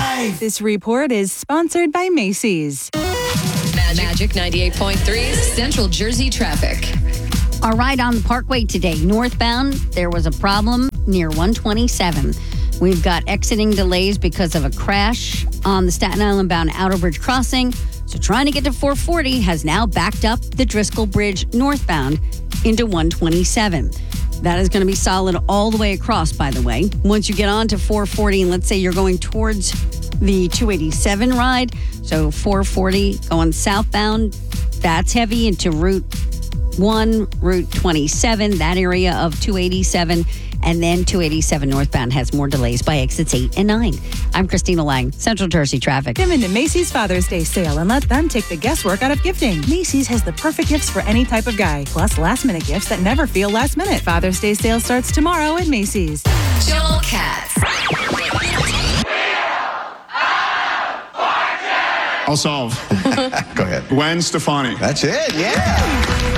life. This report is sponsored by Macy's. Magic 98.3 Central Jersey traffic. All right, on the Parkway today, northbound, there was a problem near 127. We've got exiting delays because of a crash on the Staten Island bound Outer Bridge crossing. So trying to get to 440 has now backed up the Driscoll Bridge northbound into 127. That is going to be solid all the way across, by the way. Once you get on to 440, and let's say you're going towards the 287 ride, so 440 going southbound, that's heavy into Route 1, Route 27, that area of 287, and then 287 northbound has more delays by exits 8 and 9. I'm Christina Lang, Central Jersey Traffic. Come into Macy's Father's Day sale and let them take the guesswork out of gifting. Macy's has the perfect gifts for any type of guy, plus last-minute gifts that never feel last minute. Father's Day sale starts tomorrow at Macy's. Joel Katz. I'll solve. Go ahead. Gwen Stefani. That's it, yeah.